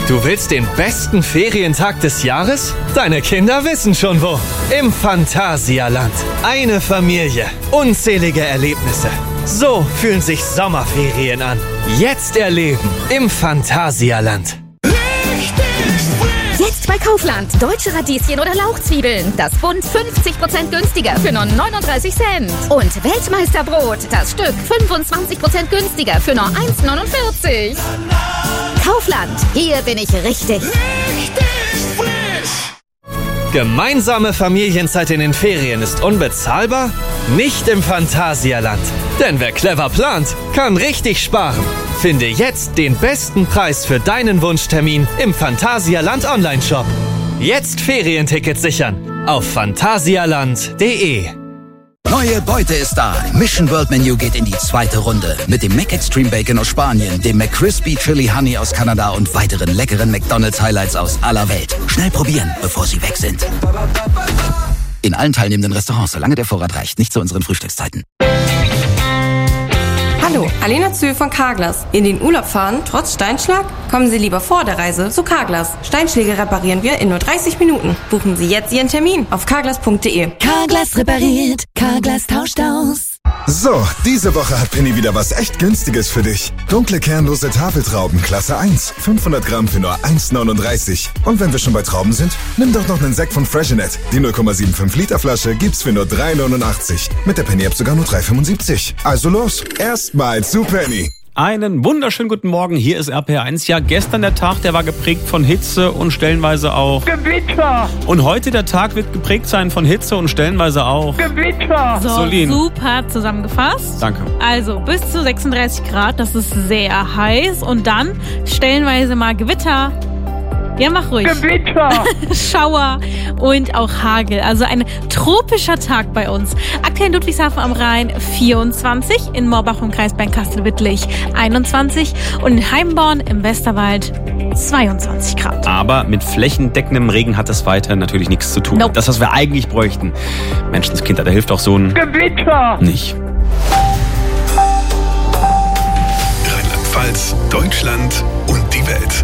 Du willst den besten Ferientag des Jahres? Deine Kinder wissen schon wo. Im Phantasialand. Eine Familie. Unzählige Erlebnisse. So fühlen sich Sommerferien an. Jetzt erleben im Phantasialand. Jetzt bei Kaufland. Deutsche Radieschen oder Lauchzwiebeln. Das Bund 50% günstiger für nur 39 Cent. Und Weltmeisterbrot. Das Stück 25% günstiger für nur 1,49. Kaufland. Hier bin ich richtig. Gemeinsame Familienzeit in den Ferien ist unbezahlbar? Nicht im Phantasialand. Denn wer clever plant, kann richtig sparen. Finde jetzt den besten Preis für deinen Wunschtermin im Phantasialand Online-Shop. Jetzt Ferientickets sichern auf phantasialand.de. Neue Beute ist da. Mission World Menu geht in die zweite Runde. Mit dem McExtreme Bacon aus Spanien, dem McCrispy Chili Honey aus Kanada und weiteren leckeren McDonald's Highlights aus aller Welt. Schnell probieren, bevor sie weg sind. In allen teilnehmenden Restaurants, solange der Vorrat reicht. Nicht zu unseren Frühstückszeiten. Hallo, Alena Zühl von Carglass. In den Urlaub fahren, trotz Steinschlag? Kommen Sie lieber vor der Reise zu Carglass. Steinschläge reparieren wir in nur 30 Minuten. Buchen Sie jetzt Ihren Termin auf carglass.de. Carglass repariert. Carglass tauscht aus. So, diese Woche hat Penny wieder was echt Günstiges für dich. Dunkle kernlose Tafeltrauben, Klasse 1. 500 Gramm für nur 1,39. Und wenn wir schon bei Trauben sind, nimm doch noch einen Sekt von Freshenet. Die 0,75 Liter Flasche gibt's für nur 3,89. Mit der Penny-App sogar nur 3,75. Also los, erstmal zu Penny. Einen wunderschönen guten Morgen, hier ist RPR1. Ja, gestern der Tag, der war geprägt von Hitze und stellenweise auch Gewitter. Und heute der Tag wird geprägt sein von Hitze und stellenweise auch Gewitter. So, Solin. Super zusammengefasst. Danke. Also bis zu 36 Grad, das ist sehr heiß. Und dann stellenweise mal Gewitter. Ja, mach ruhig. Gewitter. Schauer und auch Hagel. Also ein tropischer Tag bei uns. Aktuell in Ludwigshafen am Rhein 24, in Morbach im Kreis Bernkastel-Wittlich 21 und in Heimborn im Westerwald 22 Grad. Aber mit flächendeckendem Regen hat das weiter natürlich nichts zu tun. Nope. Das, was wir eigentlich bräuchten. Menschenskinder, da hilft auch so ein Gewitter nicht. Rheinland-Pfalz, Deutschland und die Welt.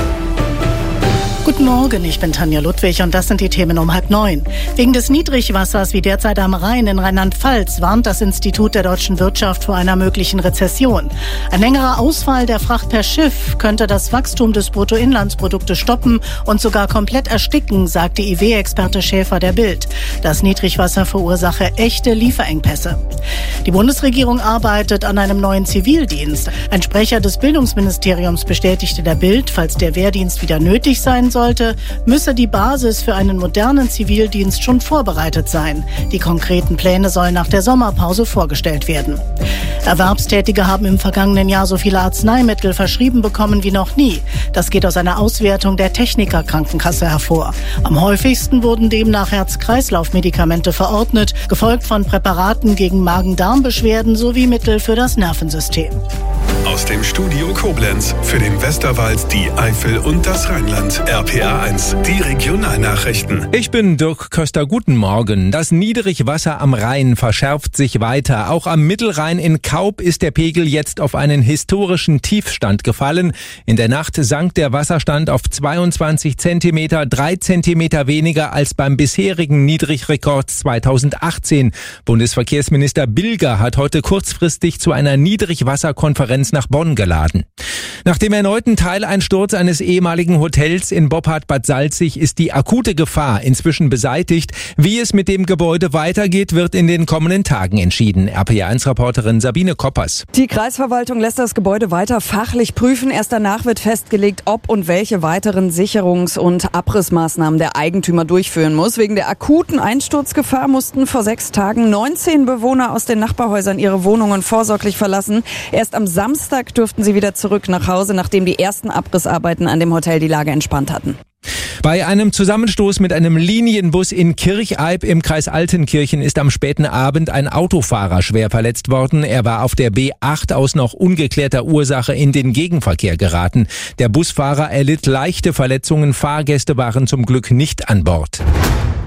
Guten Morgen, ich bin Tanja Ludwig und das sind die Themen um 8:30. Wegen des Niedrigwassers wie derzeit am Rhein in Rheinland-Pfalz warnt das Institut der deutschen Wirtschaft vor einer möglichen Rezession. Ein längerer Ausfall der Fracht per Schiff könnte das Wachstum des Bruttoinlandsproduktes stoppen und sogar komplett ersticken, sagte IW-Experte Schäfer der Bild. Das Niedrigwasser verursache echte Lieferengpässe. Die Bundesregierung arbeitet an einem neuen Zivildienst. Ein Sprecher des Bildungsministeriums bestätigte der Bild, falls der Wehrdienst wieder nötig sein sollte, müsse die Basis für einen modernen Zivildienst schon vorbereitet sein. Die konkreten Pläne sollen nach der Sommerpause vorgestellt werden. Erwerbstätige haben im vergangenen Jahr so viele Arzneimittel verschrieben bekommen wie noch nie. Das geht aus einer Auswertung der Techniker-Krankenkasse hervor. Am häufigsten wurden demnach Herz-Kreislauf-Medikamente verordnet, gefolgt von Präparaten gegen Magen-Darm-Beschwerden sowie Mittel für das Nervensystem. Aus dem Studio Koblenz für den Westerwald, die Eifel und das Rheinland. RPR1, die Regionalnachrichten. Ich bin Dirk Köster, guten Morgen. Das Niedrigwasser am Rhein verschärft sich weiter. Auch am Mittelrhein in Kaub ist der Pegel jetzt auf einen historischen Tiefstand gefallen. In der Nacht sank der Wasserstand auf 22 Zentimeter, 3 Zentimeter weniger als beim bisherigen Niedrigrekord 2018. Bundesverkehrsminister Bilger hat heute kurzfristig zu einer Niedrigwasserkonferenz nach Bonn geladen. Nach dem erneuten Teileinsturz eines ehemaligen Hotels in Boppard-Bad Salzig ist die akute Gefahr inzwischen beseitigt. Wie es mit dem Gebäude weitergeht, wird in den kommenden Tagen entschieden. RPR1-Reporterin Sabine Koppers. Die Kreisverwaltung lässt das Gebäude weiter fachlich prüfen. Erst danach wird festgelegt, ob und welche weiteren Sicherungs- und Abrissmaßnahmen der Eigentümer durchführen muss. Wegen der akuten Einsturzgefahr mussten vor 6 Tagen 19 Bewohner aus den Nachbarhäusern ihre Wohnungen vorsorglich verlassen. Erst am Samstag durften sie wieder zurück nach Hause, nachdem die ersten Abrissarbeiten an dem Hotel die Lage entspannt hatten. Bei einem Zusammenstoß mit einem Linienbus in Kircheib im Kreis Altenkirchen ist am späten Abend ein Autofahrer schwer verletzt worden. Er war auf der B8 aus noch ungeklärter Ursache in den Gegenverkehr geraten. Der Busfahrer erlitt leichte Verletzungen, Fahrgäste waren zum Glück nicht an Bord.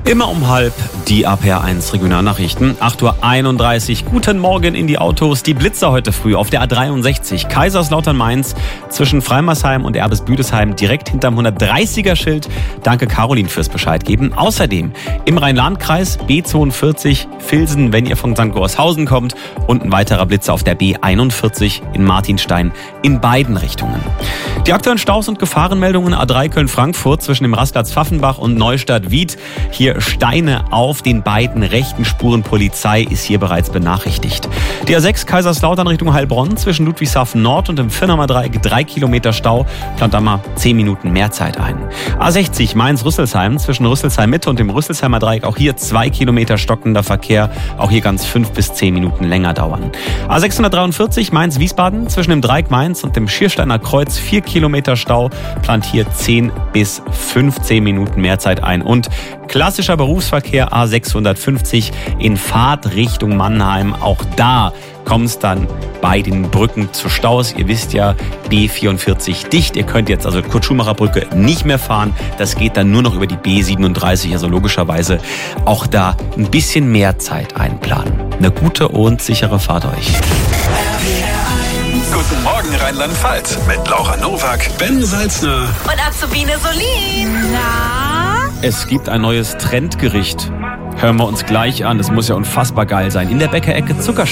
Immer um 12:30 die RPR1 Regionalnachrichten. 8:31 Uhr. Guten Morgen in die Autos. Die Blitzer heute früh auf der A63 Kaiserslautern-Mainz zwischen Freimersheim und Erbes-Büdesheim direkt hinterm 130er-Schild. Danke Caroline fürs Bescheid geben. Außerdem im Rhein-Lahn-Kreis B42 Vilsen, wenn ihr von St. Gorshausen kommt, und ein weiterer Blitzer auf der B41 in Martinstein in beiden Richtungen. Die aktuellen Staus und Gefahrenmeldungen A3 Köln-Frankfurt zwischen dem Rastplatz Pfaffenbach und Neustadt-Wied. Hier Steine auf den beiden rechten Spuren. Polizei ist hier bereits benachrichtigt. Die A6 Kaiserslautern Richtung Heilbronn zwischen Ludwigshafen Nord und dem Firnamer Dreieck 3 Kilometer Stau. Plant da mal 10 Minuten mehr Zeit ein. A60 Mainz-Rüsselsheim zwischen Rüsselsheim Mitte und dem Rüsselsheimer Dreieck. Auch hier 2 Kilometer stockender Verkehr. Auch hier kann es 5 bis 10 Minuten länger dauern. A643 Mainz-Wiesbaden zwischen dem Dreieck Mainz und dem Schiersteiner Kreuz 4 Kilometer Stau. Plant hier 10 bis 15 Minuten mehr Zeit ein. Und klassischer Berufsverkehr A650 in Fahrtrichtung Mannheim. Auch da kommt es dann bei den Brücken zu Staus. Ihr wisst ja, B44 dicht. Ihr könnt jetzt also Kurt-Schumacher-Brücke nicht mehr fahren. Das geht dann nur noch über die B37. Also logischerweise auch da ein bisschen mehr Zeit einplanen. Eine gute und sichere Fahrt euch. Guten Morgen Rheinland-Pfalz mit Laura Nowak, Ben Salzner und Azubine Solin. Na? Es gibt ein neues Trendgericht. Hören wir uns gleich an. Das muss ja unfassbar geil sein. In der Bäckerecke Zucker